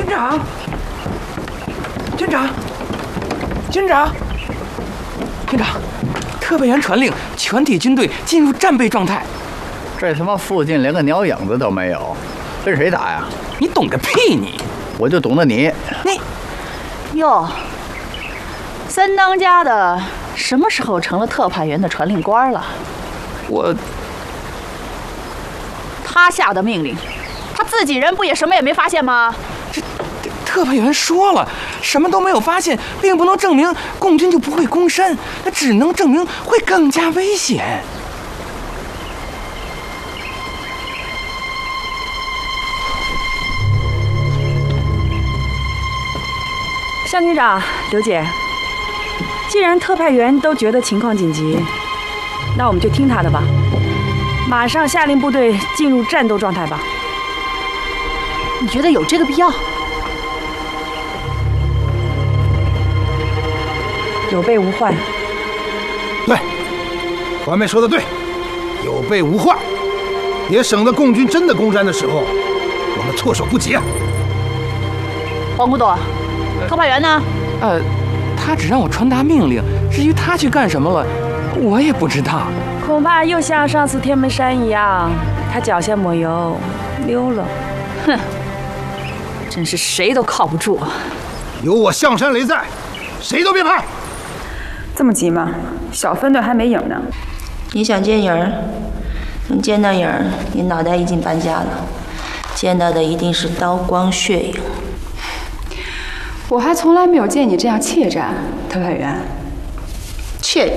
军长，军长，军长，军长，特派员传令，全体军队进入战备状态。 这他妈附近连个鸟影子都没有，跟谁打呀？ 你懂个屁你！ 我就懂得你。 哟，三当家的什么时候成了特派员的传令官了？他下的命令，他自己人不也什么也没发现吗？ 特派员说了，什么都没有发现，并不能证明共军就不会攻山，那只能证明会更加危险。 向军长，刘姐，既然特派员都觉得情况紧急，那我们就听他的吧，马上下令部队进入战斗状态吧。 你觉得有这个必要？ 有备无患。 对，环妹说的对，有备无患，也省得共军真的攻山的时候，我们措手不及啊。 黄古朵，特派员呢？ 他只让我传达命令，至于他去干什么了，我也不知道。 恐怕又像上次天门山一样，他脚下抹油溜了。 哼，真是谁都靠不住啊！ 有我象山雷在，谁都别怕。 这么急吗？小分队还没影呢。 你想见影儿，能见到影儿，你脑袋已经搬家了，见到的一定是刀光血影。 我还从来没有见你这样怯战，特派员。 怯战。